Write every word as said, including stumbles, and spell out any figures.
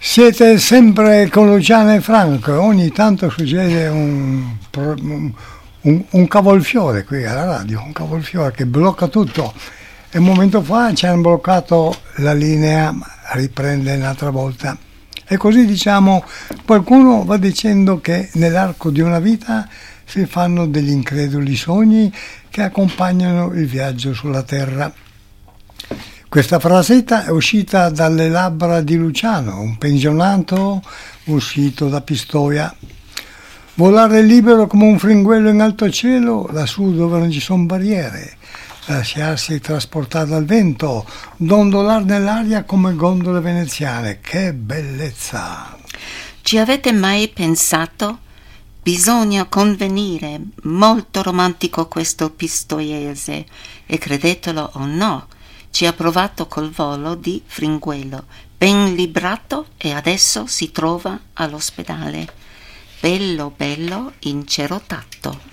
Siete sempre con Luciano e Franco, ogni tanto succede un, un, un, un cavolfiore qui alla radio, un cavolfiore che blocca tutto. E un momento fa ci hanno bloccato la linea, riprende un'altra volta. E così diciamo, qualcuno va dicendo che nell'arco di una vita si fanno degli increduli sogni che accompagnano il viaggio sulla Terra. Questa frasetta è uscita dalle labbra di Luciano, un pensionato uscito da Pistoia. Volare libero come un fringuello in alto cielo, lassù dove non ci sono barriere. Lasciarsi trasportare dal vento, dondolare nell'aria come gondole veneziane. Che bellezza! Ci avete mai pensato? Bisogna convenire, molto romantico questo pistoiese, e credetelo o no, ci ha provato col volo di Fringuello, ben librato, e adesso si trova all'ospedale. Bello bello incerottato.